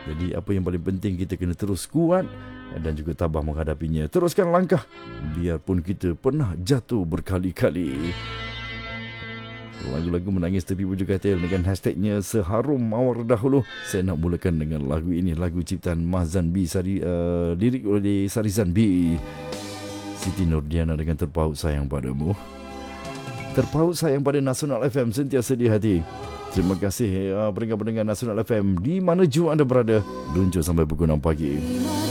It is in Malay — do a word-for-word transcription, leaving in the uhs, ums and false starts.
Jadi apa yang paling penting, kita kena terus kuat dan juga tabah menghadapinya. Teruskan langkah biarpun kita pernah jatuh berkali-kali. Lagu-lagu menangis tepi bujur katil dengan hashtagnya Seharum Mawar Dahulu. Saya nak mulakan dengan lagu ini, lagu ciptaan Mahzan B, Sari, uh, lirik oleh Sarizan B. Siti Nurdiana dengan Terpaut Sayang Padamu. Terpaut sayang pada Nasional F M, sentiasa di hati. Terima kasih uh, pendengar-pendengar Nasional F M di mana jua anda berada. Luncur sampai pukul enam pagi.